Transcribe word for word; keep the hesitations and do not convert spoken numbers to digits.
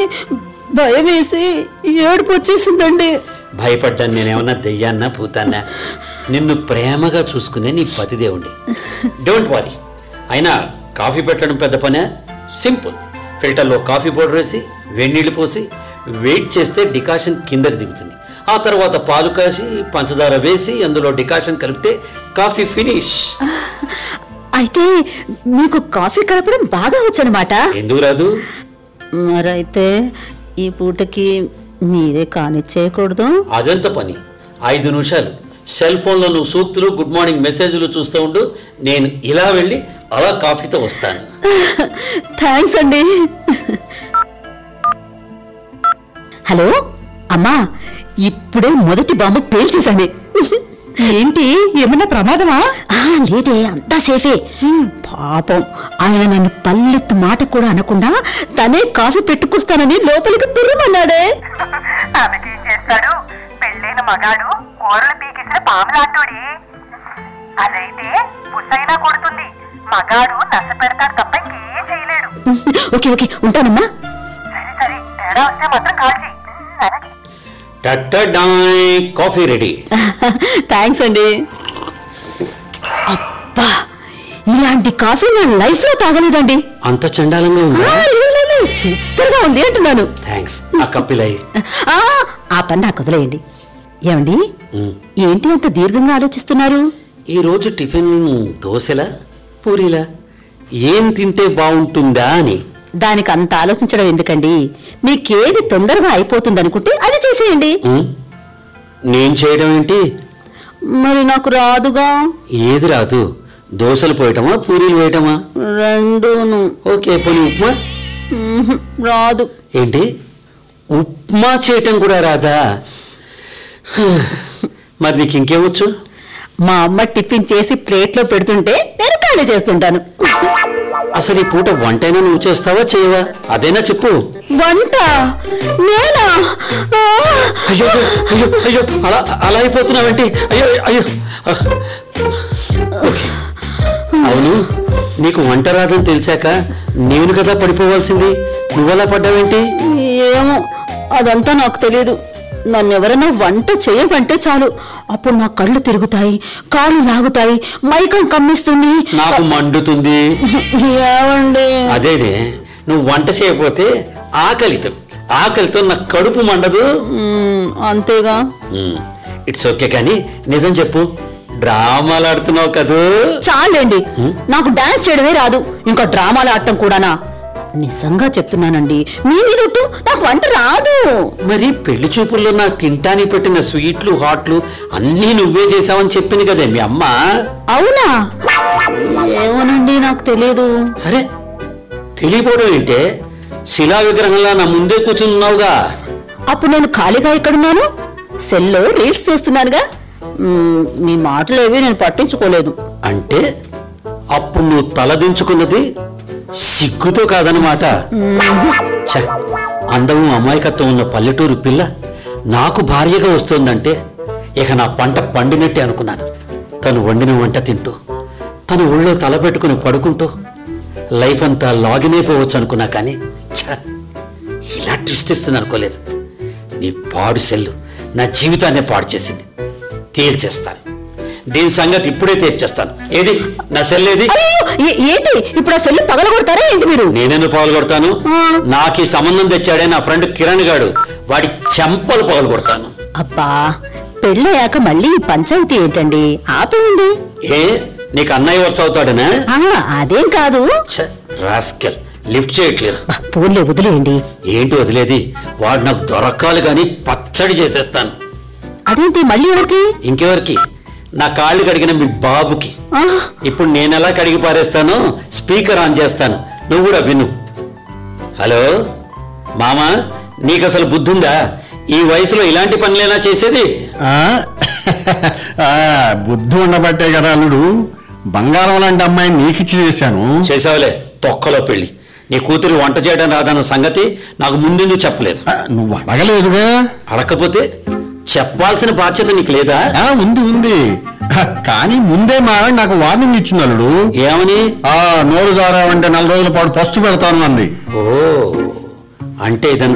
భయం వేసి ఏడుపు వచ్చేసిందండి. భయపడ్డాను నేనేమన్నా దెయ్యాన్నా భూతాన్నా? నిన్ను ప్రేమగా చూసుకునే నీ పతిదేవుండి. Don't worry. అయినా కాఫీ పెట్టడం పెద్ద పనే. సింపుల్. ఫిల్టర్లో కాఫీ పౌడర్ వేసి వెన్నీళ్ళు పోసి వెయిట్ చేస్తే డికాషన్ కిందకి దిగుతుంది. ఆ తర్వాత పాలు కాసి పంచదార వేసి అందులో డికాషన్ కలిపితే కాఫీ ఫినిష్. అయితే మీకు కాఫీ కలపడం బాగా వచ్చనమాట. ఎందుకు రాదు? మరైతే ఈ పూటకి మీరే కానిచ్చేయకూడదు. అదెంత పని? ఐదు నిమిషాలు సెల్ ఫోన్లో నువ్వు సూక్తులు గుడ్ మార్నింగ్ మెసేజ్లు చూస్తూ ఉండు. నేను ఇలా వెళ్ళి అలా కాఫీతో వస్తాను. థ్యాంక్స్ అండి. హలో అమ్మా, ఇప్పుడే మొదటి బాంబు పేల్చేశాను. ఏంటి, ఏమన్నా ప్రమాదమా? లేదే, అంతా సేఫే. పాపం ఆయన నన్ను పల్లెత్తు మాట కూడా అనకుండా తనే కాఫీ పెట్టుకొస్తానని లోపలికి తుర్రమన్నాడే. ఆమెకేం చేస్తాడు? పెళ్ళైన మగాడు కూరలు పీకేసిన పాములాంటోడి. అదైతే పుసైనా కొడుతుంది. మగాడు నచ్చ పెడతాడు తప్ప ఇంకేం చేయలేడు. ఓకే ఓకే, ఉంటానమ్మా. సరే సరే, తేడా వస్తే మాత్రం కాల్ చేయి. Coffee ready. థ్యాంక్స్ అండి. అబ్బా, ఇలాంటి కాఫీ నా లైఫ్ లో తాగలేదండి. అంత చండాలంగా ఉందా? సూపర్ గా ఉంది అంటున్నాను. థ్యాంక్స్. ఆ కప్పిలై ఆ పని నాకు వదిలేయండి. ఏమండి, ఏంటి అంత దీర్ఘంగా ఆలోచిస్తున్నారు? ఈ రోజు టిఫిన్ దోశలా పూరీలా ఏం తింటే బాగుంటుందా అని. దానికి అంత ఆలోచించడం ఎందుకండి? మీకేది తొందరగా అయిపోతుంది అనుకుంటే అది చేసేయండి. నేను చేయడం ఏంటి? మరి నాకు రాదుగా. ఏది రాదు? దోశలు పోయటమా పూరీలు వేయటమా? రెండూను. ఓకే, పోనీ ఉప్మా? రాదు. ఏంటి, ఉప్మా చేయటం కూడా రాదా? మరి నీకు ఇంకేమొచ్చు? మా అమ్మ టిఫిన్ చేసి ప్లేట్లో పెడుతుంటే నేను ఖాళీ చేస్తుంటాను. అసలు ఈ పూట వంటైనా నువ్వు చేస్తావా చేయవా? అదేనా చెప్పు. వంట నేనా? అయ్యో అయ్యో అయ్యో, అలా అలా అయిపోతున్నావేంటి? అయ్యో అయ్యో. అవును, నీకు వంట రాదని తెలిసాక నేను కదా పడిపోవాల్సింది. నువ్వలా పడ్డావేంటి? ఏమో, అదంతా నాకు తెలియదు. నన్ను ఎవరైనా వంట చేయమంటే చాలు, అప్పుడు నా కళ్ళు తిరుగుతాయి, కాళ్ళు లాగుతాయి, మైకం కమ్మిస్తుంది, నాకు మండుతుంది. ఏమండి? అదేనే, నువ్వు వంట చేయకపోతే ఆకలితో ఆకలితో నా కడుపు మండదు. అంతేగా. ఇట్స్ ఓకే, కానీ నిజం చెప్పు, డ్రామాలు ఆడుతున్నావు కదూ? చాలండి, నాకు డాన్స్ చేయడమే రాదు, ఇంకా డ్రామాలు ఆడటం కూడానా? నిజంగా చెప్తున్నానండి, మీ మీదొట్టు నాకు వంట రాదు. మరి పెళ్లి చూపుల్లో నాకు తింటానికి పెట్టిన స్వీట్లు హాట్లు అన్నీ నువ్వే చేసావని చెప్పింది కదే మీ అమ్మ. అవునా? ఏమోనండి, నాకు తెలియదు. అరే, తెలియపోవడం ఏంటే? శిలా విగ్రహంలా నా ముందే కూర్చున్నావుగా. అప్పుడు నేను ఖాళీగా ఎక్కడున్నాను? సెల్లో రీల్స్ చేస్తున్నానుగా. మీ మాటలు ఏవి నేను పట్టించుకోలేదు. అంటే అప్పుడు నువ్వు తలదించుకున్నది సిగ్గుతో కాదనమాట. ఛ, అందము అమాయకత్వం ఉన్న పల్లెటూరు పిల్ల నాకు భార్యగా వస్తుందంటే ఇక నా పంట పండినట్టే అనుకున్నాను. తను వండిన వంట తింటూ, తను ఒళ్ళో తల పెట్టుకుని పడుకుంటూ లైఫ్ అంతా లాగిన్ అయిపోవచ్చు అనుకున్నా. కానీ ఛ, ఇలా ట్విస్ట్ ఇస్తుంది అనుకోలేదు. నీ పాడు సెల్లు నా జీవితాన్నే పాడు చేసింది. తేల్చేస్తాను దీని సంగతి, ఇప్పుడే తేల్చేస్తాను. ఏది నా సెల్? ఏది? ఏంటి ఇప్పుడు ఆ సెల్లు పగలగొడతారా ఏంటి మీరు? నేనెందుకు పగలగొడతాను? నాకు ఈ సంబంధం తెచ్చాడే నా ఫ్రెండ్ కిరణ్ గాడు, వాడి చెంపలు పగలగొడతాను. అబ్బా, పెళ్ళయ్యాక మళ్ళీ పంచాయతీ ఏంటండి? ఆపండి. ఏ, నీకు అన్నయ్య వరుస అవుతాడనా? అదేం కాదు. రాస్కెల్, లిఫ్ట్ చేయట్లేదు. ఫోన్లే వదిలేయండి. ఏంటి వదిలేది? వాడు నాకు దొరకాలి కానీ పచ్చడి చేసేస్తాను. అదేంటి మళ్ళీ ఎవరికి? ఇంకెవరికి? నా కాళ్ళు కడిగిన మీ బాబుకి. ఇప్పుడు నేనెలా కడిగి పారేస్తానో స్పీకర్ ఆన్ చేస్తాను, నువ్వు కూడా విను. హలో మామా, నీకు అసలు బుద్ధి ఉందా? ఈ వయసులో ఇలాంటి పనులేనా చేసేది? బుద్ధి ఉండబట్టే కదా అల్లుడు బంగారం లాంటి అమ్మాయిని నీకిచ్చి చేశాను. చేసావులే తొక్కలో పెళ్లి. నీ కూతురు వంట చేయడం రాదన్న సంగతి నాకు ముందు చెప్పలేదు. నువ్వు అడగలేదుగా. అడగకపోతే చెప్పాల్సిన బాధ్యత నీకు లేదా? ఉంది ఉంది కానీ ముందే మా నాకు వార్నింగ్ ఇచ్చింది అల్లుడు. ఏమని? ఆ నోరు జారావంటే నెల రోజుల పాటు పస్తు పెడతాను అంది. ఓ, అంటే ఇదంతా